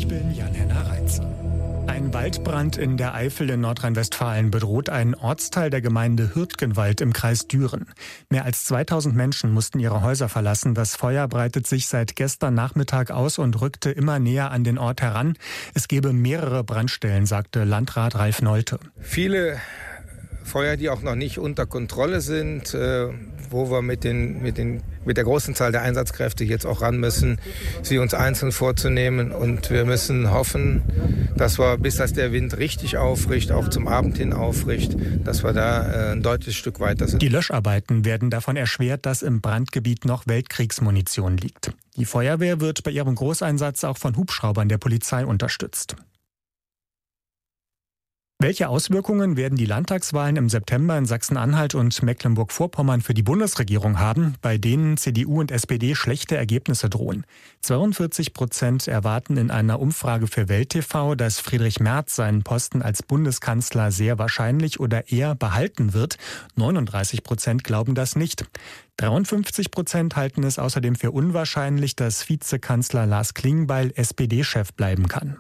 bin Jan-Henner Reitze. Ein Waldbrand in der Eifel in Nordrhein-Westfalen bedroht einen Ortsteil der Gemeinde Hürtgenwald im Kreis Düren. Mehr als 2000 Menschen mussten ihre Häuser verlassen. Das Feuer breitet sich seit gestern Nachmittag aus und rückte immer näher an den Ort heran. Es gebe mehrere Brandstellen, sagte Landrat Ralf Nolte. Viele Feuer, die auch noch nicht unter Kontrolle sind, wo wir mit der großen Zahl der Einsatzkräfte jetzt auch ran müssen, sie uns einzeln vorzunehmen. Und wir müssen hoffen, dass wir, bis das der Wind richtig aufricht, auch zum Abend hin aufricht, dass wir da ein deutliches Stück weiter sind. Die Löscharbeiten werden davon erschwert, dass im Brandgebiet noch Weltkriegsmunition liegt. Die Feuerwehr wird bei ihrem Großeinsatz auch von Hubschraubern der Polizei unterstützt. Welche Auswirkungen werden die Landtagswahlen im September in Sachsen-Anhalt und Mecklenburg-Vorpommern für die Bundesregierung haben, bei denen CDU und SPD schlechte Ergebnisse drohen? 42% erwarten in einer Umfrage für Welt TV, dass Friedrich Merz seinen Posten als Bundeskanzler sehr wahrscheinlich oder eher behalten wird. 39% glauben das nicht. 53% halten es außerdem für unwahrscheinlich, dass Vizekanzler Lars Klingbeil SPD-Chef bleiben kann.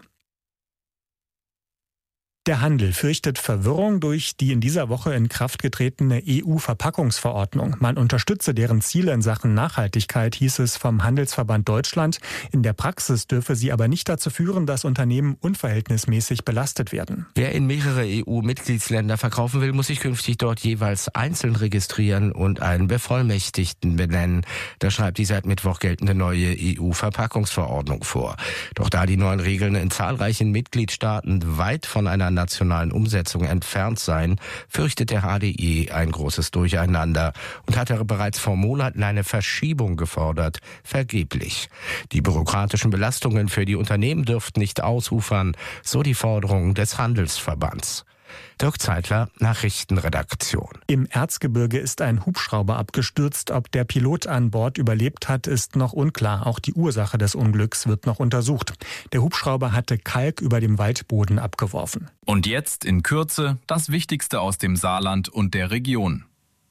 Der Handel fürchtet Verwirrung durch die in dieser Woche in Kraft getretene EU-Verpackungsverordnung. Man unterstütze deren Ziele in Sachen Nachhaltigkeit, hieß es vom Handelsverband Deutschland. In der Praxis dürfe sie aber nicht dazu führen, dass Unternehmen unverhältnismäßig belastet werden. Wer in mehrere EU-Mitgliedsländer verkaufen will, muss sich künftig dort jeweils einzeln registrieren und einen Bevollmächtigten benennen. Das schreibt die seit Mittwoch geltende neue EU-Verpackungsverordnung vor. Doch da die neuen Regeln in zahlreichen Mitgliedstaaten weit von einer nationalen Umsetzung entfernt seien, fürchtet der HDE ein großes Durcheinander und hatte bereits vor Monaten eine Verschiebung gefordert, vergeblich. Die bürokratischen Belastungen für die Unternehmen dürften nicht ausufern, so die Forderung des Handelsverbands. Dirk Zeitler, Nachrichtenredaktion. Im Erzgebirge ist ein Hubschrauber abgestürzt. Ob der Pilot an Bord überlebt hat, ist noch unklar. Auch die Ursache des Unglücks wird noch untersucht. Der Hubschrauber hatte Kalk über dem Waldboden abgeworfen. Und jetzt in Kürze das Wichtigste aus dem Saarland und der Region.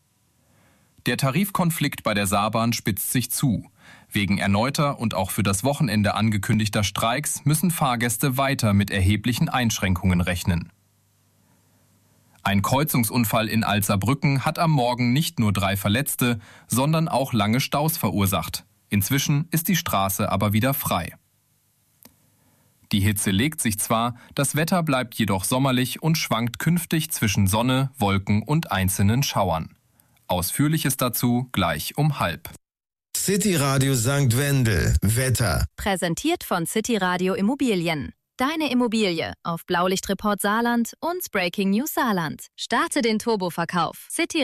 Der Tarifkonflikt bei der Saarbahn spitzt sich zu. Wegen erneuter und auch für das Wochenende angekündigter Streiks müssen Fahrgäste weiter mit erheblichen Einschränkungen rechnen. Ein Kreuzungsunfall in Alzerbrücken hat am Morgen nicht nur 3 Verletzte, sondern auch lange Staus verursacht. Inzwischen ist die Straße aber wieder frei. Die Hitze legt sich zwar, das Wetter bleibt jedoch sommerlich und schwankt künftig zwischen Sonne, Wolken und einzelnen Schauern. Ausführliches dazu gleich um 12:30. City Radio St. Wendel. Wetter. Präsentiert von City Radio Immobilien. Deine Immobilie auf Blaulichtreport Saarland und Breaking News Saarland. Starte den Turboverkauf.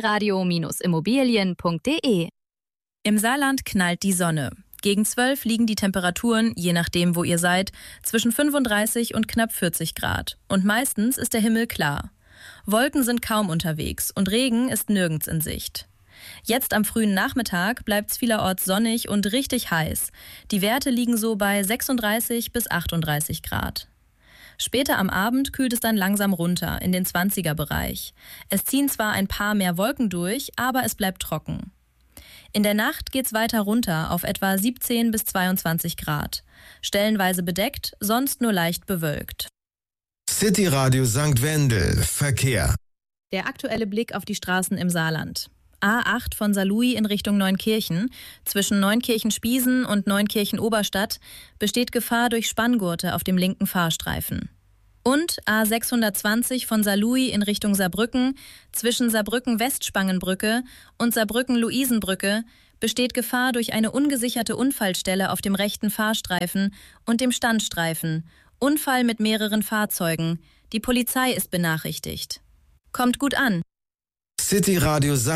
cityradio-immobilien.de. Im Saarland knallt die Sonne. Gegen 12 liegen die Temperaturen, je nachdem wo ihr seid, zwischen 35 und knapp 40 Grad. Und meistens ist der Himmel klar. Wolken sind kaum unterwegs und Regen ist nirgends in Sicht. Jetzt am frühen Nachmittag bleibt es vielerorts sonnig und richtig heiß. Die Werte liegen so bei 36 bis 38 Grad. Später am Abend kühlt es dann langsam runter in den 20er-Bereich. Es ziehen zwar ein paar mehr Wolken durch, aber es bleibt trocken. In der Nacht geht's weiter runter auf etwa 17 bis 22 Grad. Stellenweise bedeckt, sonst nur leicht bewölkt. City Radio St. Wendel. Verkehr. Der aktuelle Blick auf die Straßen im Saarland. A8 von Saarlouis in Richtung Neunkirchen. Zwischen Neunkirchen-Spiesen und Neunkirchen-Oberstadt besteht Gefahr durch Spanngurte auf dem linken Fahrstreifen. Und A620 von Saarlouis in Richtung Saarbrücken. Zwischen Saarbrücken-Westspangenbrücke und Saarbrücken-Luisenbrücke besteht Gefahr durch eine ungesicherte Unfallstelle auf dem rechten Fahrstreifen und dem Standstreifen. Unfall mit mehreren Fahrzeugen. Die Polizei ist benachrichtigt. Kommt gut an. City Radio St.